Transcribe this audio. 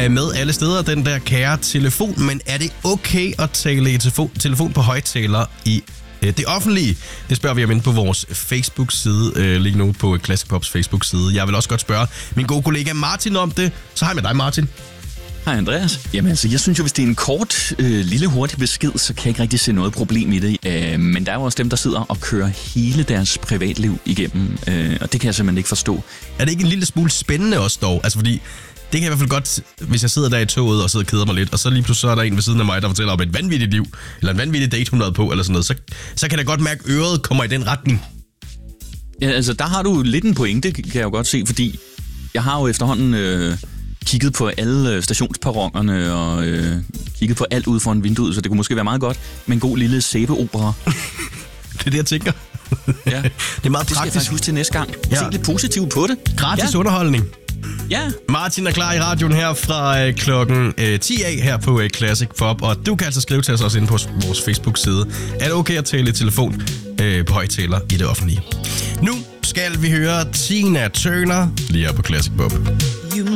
med alle steder, den der kære telefon. Men er det okay at tale i telefon på højttaler i det offentlige? Det spørger vi om inde på vores Facebook-side, lige nu på Classic Pops Facebook-side. Jeg vil også godt spørge min gode kollega Martin om det. Så hej med dig, Martin. Hej Andreas. Jamen altså, jeg synes jo, hvis det er en kort, lille hurtig besked, så kan jeg ikke rigtig se noget problem i det. Men der er jo også dem, der sidder og kører hele deres privatliv igennem, og det kan jeg simpelthen ikke forstå. Er det ikke en lille smule spændende også dog? Altså fordi, det kan jeg i hvert fald godt, hvis jeg sidder der i toget og sidder og keder mig lidt, og så lige pludselig så er der en ved siden af mig, der fortæller om et vanvittigt liv, eller en vanvittig date, hun har været på, eller sådan noget, så kan jeg godt mærke, at øret kommer i den retning. Ja, altså der har du lidt en pointe, kan jeg jo godt se, fordi jeg har jo efterhånden kigget på alle stationsperronerne og kigget på alt ude foran vinduet, så det kunne måske være meget godt med en god lille sæbeopera. Det er det, jeg tænker. Ja. Det er meget Det skal jeg praktisk. faktisk huske til næste gang. Ja. Se lidt positivt på det. Gratis underholdning. Ja. Martin er klar i radioen her fra klokken 10 af her på Classic Pop, og du kan altså skrive til os også inde på vores Facebook-side. Er det okay at tale i telefon på højttaler i det offentlige? Nu skal vi høre Tina Turner lige her på Classic Pop.